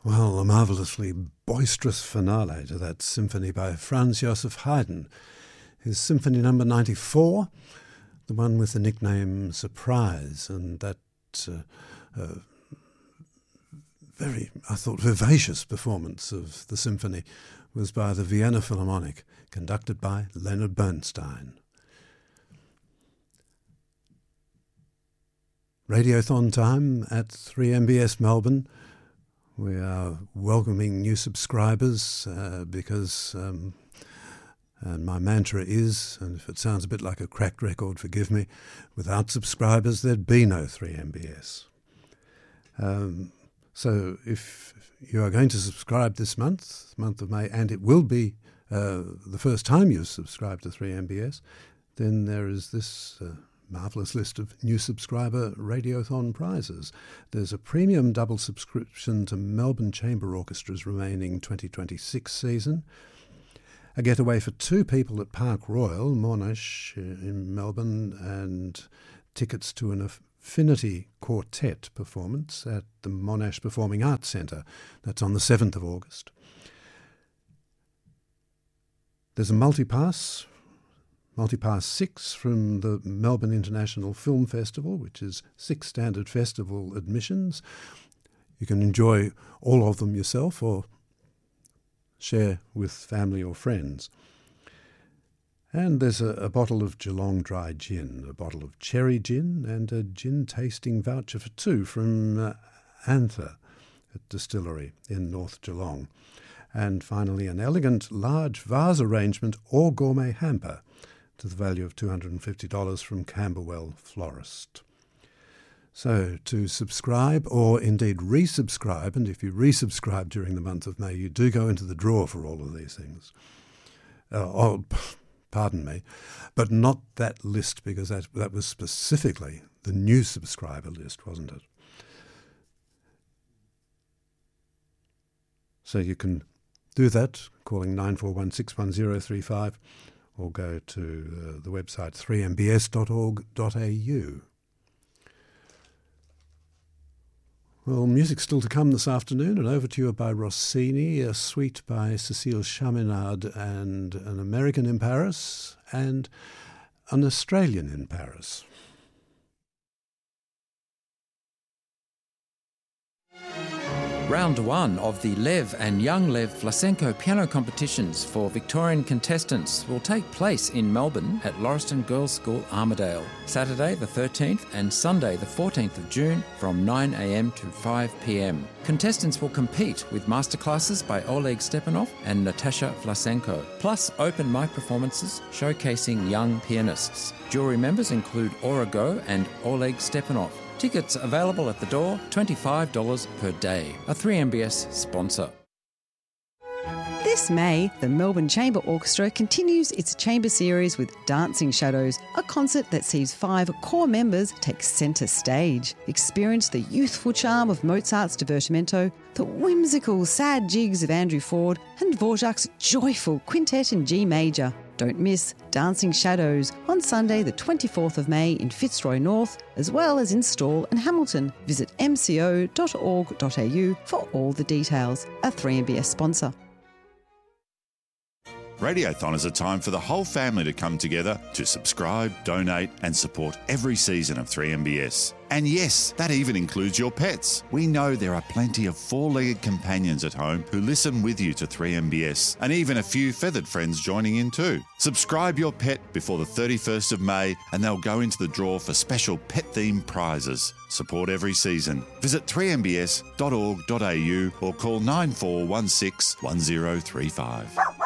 Well, a marvellously boisterous finale to that symphony by Franz Joseph Haydn. His Symphony number 94, the one with the nickname Surprise, and that very, I thought, vivacious performance of the symphony was by the Vienna Philharmonic, conducted by Leonard Bernstein. Radiothon time at 3MBS Melbourne. We are welcoming new subscribers because, and my mantra is, and if it sounds a bit like a cracked record, forgive me, without subscribers there'd be no 3MBS. So if you are going to subscribe this month of May, and it will be the first time you've subscribed to 3MBS, then there is this marvellous list of new subscriber Radiothon prizes. There's a premium double subscription to Melbourne Chamber Orchestra's remaining 2026 season, a getaway for 2 people at Park Royal, Monash in Melbourne, and tickets to an Affinity Quartet performance at the Monash Performing Arts Centre. That's on the 7th of August. There's a Multipass 6 from the Melbourne International Film Festival, which is 6 standard festival admissions. You can enjoy all of them yourself or share with family or friends. And there's a bottle of Geelong Dry Gin, a bottle of Cherry Gin, and a gin tasting voucher for 2 from Anther at Distillery in North Geelong. And finally, an elegant large vase arrangement or gourmet hamper to the value of $250 from Camberwell Florist. So to subscribe or indeed resubscribe, and if you resubscribe during the month of May, you do go into the draw for all of these things. Pardon me, but not that list, because that was specifically the new subscriber list, wasn't it? So you can do that calling 94161035 or go to the website 3mbs.org.au. Well, music's still to come this afternoon. An overture by Rossini, a suite by Cécile Chaminade, and an American in Paris and an Australian in Paris. Round 1 of the Lev and Young Lev Vlasenko piano competitions for Victorian contestants will take place in Melbourne at Lauriston Girls' School, Armidale, Saturday the 13th and Sunday the 14th of June from 9 a.m. to 5 p.m. Contestants will compete with masterclasses by Oleg Stepanov and Natasha Vlasenko, plus open mic performances showcasing young pianists. Jury members include Aura Go and Oleg Stepanov. Tickets available at the door, $25 per day. A 3MBS sponsor. This May, the Melbourne Chamber Orchestra continues its chamber series with Dancing Shadows, a concert that sees 5 core members take centre stage. Experience the youthful charm of Mozart's Divertimento, the whimsical sad jigs of Andrew Ford, and Dvorak's joyful quintet in G major. Don't miss Dancing Shadows on Sunday the 24th of May in Fitzroy North, as well as in Stawell and Hamilton. Visit mco.org.au for all the details. A 3MBS sponsor. Radiothon is a time for the whole family to come together to subscribe, donate and support every season of 3MBS. And yes, that even includes your pets. We know there are plenty of 4-legged companions at home who listen with you to 3MBS, and even a few feathered friends joining in too. Subscribe your pet before the 31st of May and they'll go into the draw for special pet-themed prizes. Support every season. Visit 3mbs.org.au or call 9416 1035.